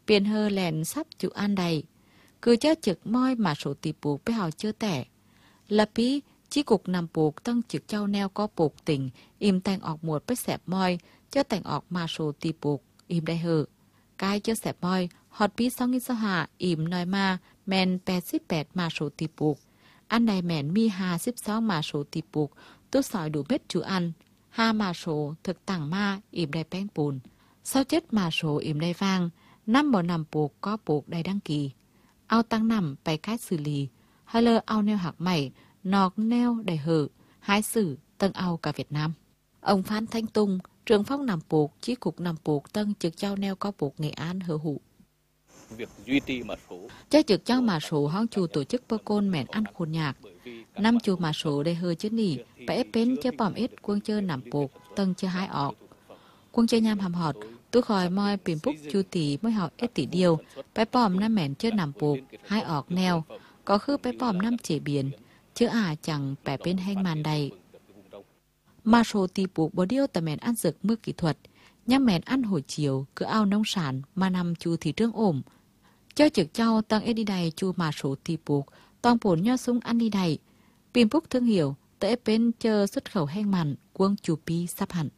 biển hơ lèn sắp chủ an đầy. Cứ chớ trực môi mà số tì buộc với họ chưa tẻ. Là bí, chí cục nằm buộc tăng trực châu neo có buộc tỉnh, im tành ọc một với xẹp môi, chớ tành ọc mà số tì buộc, im đây hờ. Cái chớ xẹp môi, họt bí xong nghìn sao hạ, im nói mà, men bẹt xít bẹt mà số tì buộc. Ăn này mẹn mi hà xếp xong mà số tì buộc, tốt sỏi đủ biết chú ăn. Ha mà số thực tảng ma, im đây bánh bùn. Sau chết mà số im đây vang, năm bộ nằm buộc có buộc đầy đăng ký. Ao tăng nằm bày cách xử lý, hay lơ ao neo hạc mẩy, nọc neo đầy hở, hái xử, tân ao cả Việt Nam. Ông Phan Thanh Tùng, trưởng phòng nằm buộc, chí cục nằm buộc tân trực trao neo có buộc Nghệ An hở hụ. Việc duy trì mã số. Chắc trực trao mã số hong chủ tổ chức bơ côn mẹn ăn khuôn nhạc. Năm chủ mã số đầy hở chứ nỉ, bẻ ép bến chớ bỏm ít quân chơi nằm buộc, tân chớ hái ọt. Quân chơi nham hàm họt, tôi khỏi moi bìm búc chu tỷ mới học ít tỷ điều, bẻ bỏm năm mẹn chớ nằm buộc, hái ọt neo, có khứ bẻ bỏm năm chế biến, chứ chẳng bẻ bên hanh màn đầy. Mà số tì buộc bó điêu tà mẹn ăn dược mưa kỹ thuật, nhằm mẹn ăn hồi chiều, cứ ao nông sản mà nằm chu thị trương ổm. Cho trực trao tăng ít đi đầy chu mà số tì buộc, toàn bổn nho súng ăn đi đầy. Bìm búc thương hiểu, tới bên chờ xuất khẩu hanh mặn, quân chủ pi sắp hẳn.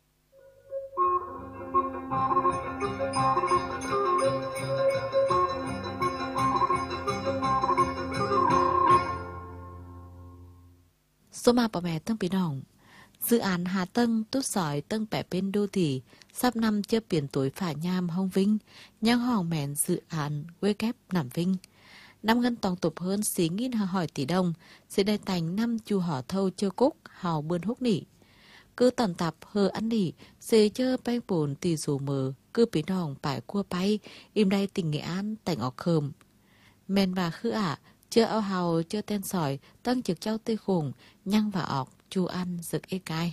Số mà bà mẹ tân bí nòng. Dự án Hà Tân tút sỏi tân bẻ bên đô thị, sắp năm chưa biển tối phả nham hông vinh, nhang hòn mẹn dự án quê kép nằm vinh. Năm ngân tổng tục hơn xí nghìn hỏi tỷ đồng, sẽ đầy thành năm chu họ thâu chơ cúc, hào bươn húc nỉ. Cứ tần tập hờ ăn nỉ, sẽ chơ bánh bồn tỷ dù mờ, cứ bí nòng bãi cua bay, im đây tỉnh Nghệ An, tỉnh ọc khơm. Men và khứ chưa ao hào, chưa tên sỏi, tăng trực trao tê khủng, nhăng và ọc, chu ăn, rực ê cai.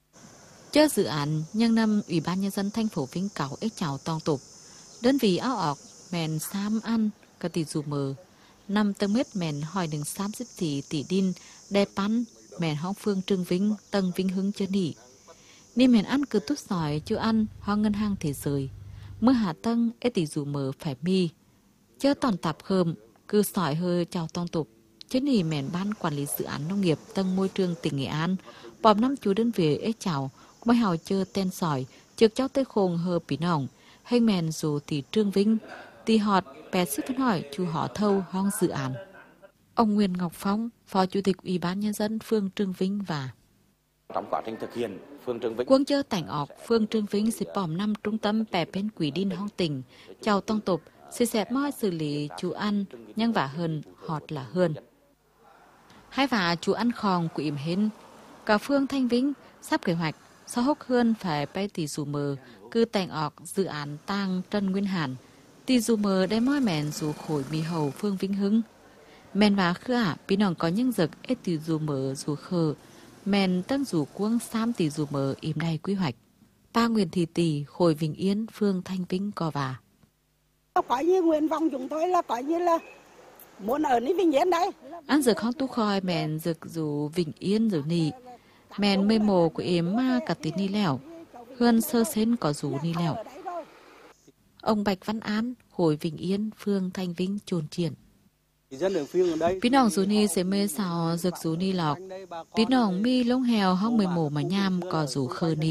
Chớ dự án, nhân năm Ủy ban Nhân dân thành phố Vĩnh Cáo ếch chào tòng tục. Đơn vị ao ọc, mèn xám ăn, cả tỷ dù mờ. Năm tân mết mèn hỏi đừng xám xếp tỷ đinh, đẹp ăn, mèn hóng phương Trương Vĩnh, tân Vĩnh Hưng chân nỉ. Ni mèn ăn cứ tút sỏi, chưa ăn, ho ngân hàng thế giới. Mưa hạ tân, ế tỷ dù mờ phải mi. Chớ toàn tạp khơm, cứ sỏi hơi chào tòng tục. Chứ nì mẹn ban quản lý dự án nông nghiệp tân môi trường tỉnh Nghệ An, bòm năm chú đơn vị ế chào, mới hào chơ tên sỏi, trực cháu tê khôn hơ bí nòng, hay mẹn dù tỷ Trương Vinh, tỷ họt, bè xích phân hỏi chú họ thâu hong dự án. Ông Nguyên Ngọc Phong, Phó Chủ tịch Ủy ban Nhân dân phường Trương Vinh và trong quá trình thực hiện, phường Trương Vinh quân chơ tảnh ọc, phường Trương Vinh sẽ bòm năm trung tâm bè bên quỷ đinh hong tỉnh, chào tông tục, sẽ xẹp moi xử lý chú ăn, nhưng vả hơn, họt là hơn. Hai và chú ăn khòng của im hên. Cả phương Thanh Vĩnh sắp kế hoạch, sau hốc hơn phải bay tỷ dù mờ, cứ tành ọc dự án tang Trân Nguyên Hàn. Tỷ dù mờ đem moi mẹn dù khổi mì hầu phương Vĩnh Hưng. Mẹn và khứ bí nòng có những giật ế tỷ dù mờ dù khờ. Mẹn tân dù cuông xám tỷ dù mờ im đầy quy hoạch. Pa Nguyên Thị Tỷ, khổi Vĩnh Yên, phương Thanh Vĩnh co và. Coi như nguyện vọng chúng tôi là coi như là muốn ở ní Vĩnh Yên đây. Ăn dược không tu khoi mẹn dược dù Vĩnh Yên rồi nì. Mẹn mê mồ của em mà cả tí ni lèo. Hơn sơ sến có dù ni lèo. Ông Bạch Văn Án, khối Vĩnh Yên, phương Thanh Vĩnh, chồn triển. Bí nòng dù ni sẽ mê sao dược dù ni lọc. Bí nòng mi lông hèo hong mê mồ mà nham có dù khơ ni.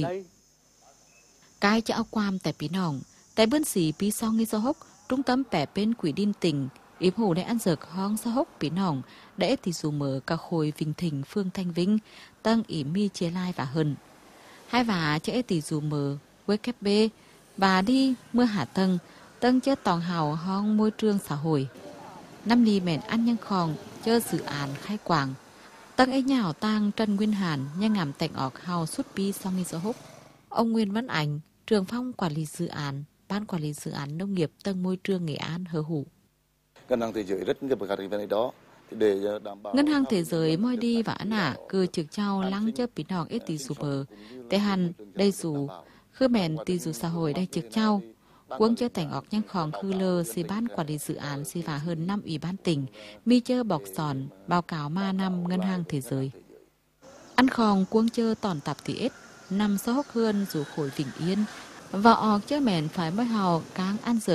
Cái cho áo quam tại bí nòng. Tại bươn xỉ bí so nghi do hốc, trung tâm bẻ bên quỷ đinh tỉnh. Yếm hồ để ăn dược hong sa hốc bí nòng, để thì dù mở cả khối Vinh Thình phương Thanh Vĩnh, tăng ỉ mi chia lai và hơn. Hai và cho tỷ dù mở, với kép B, và đi mưa hạ tân chết tòng hào hong môi trường xã hội. Năm ni mẹn ăn nhân khòng, chơ dự án khai quảng. Tăng ấy nhào tang Trân Nguyên Hàn, nhân ngảm tạnh ọc hào suốt bi sau nghi do hốc. Ông Nguyên Văn Ảnh, trường phong quản lý dự án, ban quản lý dự án nông nghiệp tân môi trường Nghệ An hở hủ. Ngân hàng Thế giới rất nghiêm khắc cái vấn đề đó để đảm bảo. Ngân hàng Thế giới moi đi và ăn cứ trực trao lăng chấp bí nòng ít tỷ dù bờ. Tế hàn đây dù khư mẹn tỷ dù xã hội đây trực trao. Quân chơ tảnh ọc nhân khòng khư lơ si ban quản lý dự án si và hơn 5 ủy ban tỉnh. Mi chơ bọc sòn báo cáo ma năm Ngân hàng Thế giới. Ăn khòng quân chơ tòn tạp tỷ ít. Năm số hốc hơn dù khối Vĩnh Yên. Và ọc chơ mẹn phải mới hào cáng ăn dược.